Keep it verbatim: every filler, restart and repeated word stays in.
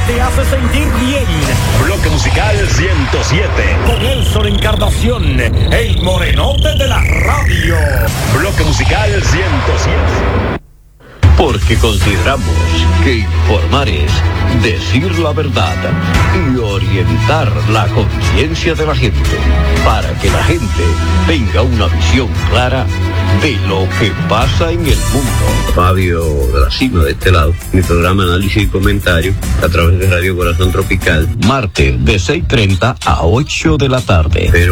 te hace sentir bien. Bloque Musical ciento siete. Con Nelson Encarnación, el morenote de la radio. Bloque Musical ciento siete. Porque consideramos que informar es decir la verdad y orientar la conciencia de la gente para que la gente tenga una visión clara de lo que pasa en el mundo. Fabio de la Cima, de este lado, mi programa Análisis y Comentario a través de Radio Corazón Tropical. Martes de seis y treinta a ocho de la tarde. Pero